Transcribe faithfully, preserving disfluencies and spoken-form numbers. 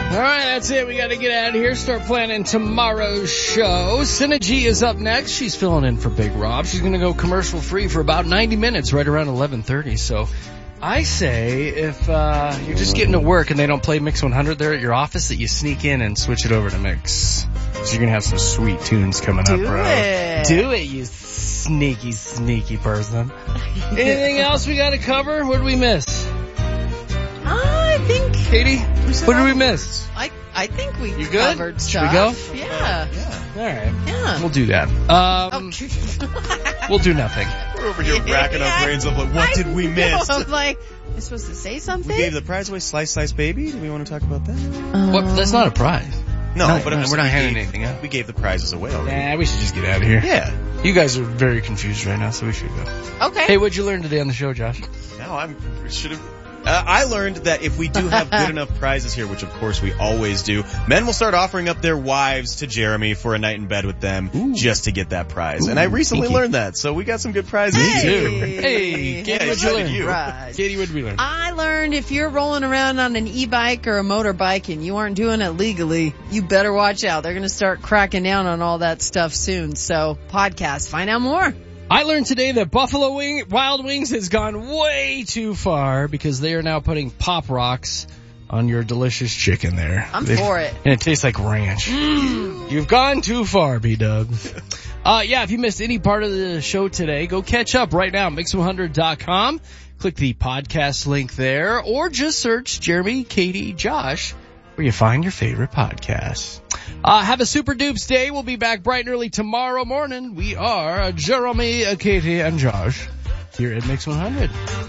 All right, that's it. We got to get out of here. Start planning tomorrow's show. Synergy is up next. She's filling in for Big Rob. She's going to go commercial free for about ninety minutes, right around eleven thirty. So I say if uh you're just getting to work and they don't play Mix one hundred there at your office, that you sneak in and switch it over to Mix. So you're going to have some sweet tunes coming Do up, bro. it. Do it, you sneaky, sneaky person. Anything else we got to cover? What did we miss? I think... Katie, what did we miss? I I think we You good? covered Should stuff. we go? Yeah. Yeah. All right. Yeah. We'll do that. Um, Oh. we'll do nothing. We're over here racking our brains up like, what I did we miss? know, I'm like, am I supposed to say something? We gave the prize away, Slice Slice Baby. Do we want to talk about that? Um, What? That's not a prize. No, No, but I'm no, just we're not saying we handing gave- anything out. We gave the prizes away already. Nah, we should just get out of here. Yeah. You guys are very confused right now, so we should go. Okay. Hey, what'd you learn today on the show, Josh? Now I'm should have. Uh, I learned that if we do have good enough prizes here, which of course we always do, men will start offering up their wives to Jeremy for a night in bed with them Ooh. just to get that prize. Ooh, and I recently kinky. learned that, so we got some good prizes. Hey. too. Hey, Katie, Yeah, what'd you so did learn? you. Right. Katie, what'd we learn? I learned if you're rolling around on an e-bike or a motorbike and you aren't doing it legally, you better watch out. They're going to start cracking down on all that stuff soon. So, podcast, find out more. I learned today that Buffalo Wing, Wild Wings has gone way too far because they are now putting Pop Rocks on your delicious chicken there. I'm They- for it. And it tastes like ranch. You've gone too far, B-dubs. Uh, yeah, if you missed any part of the show today, go catch up right now, mix one hundred dot com. Click the podcast link there, or just search Jeremy, Katie, Josh, where you find your favorite podcasts. Uh, have a super dupes day. We'll be back bright and early tomorrow morning. We are Jeremy, Katie, and Josh here at Mix one hundred.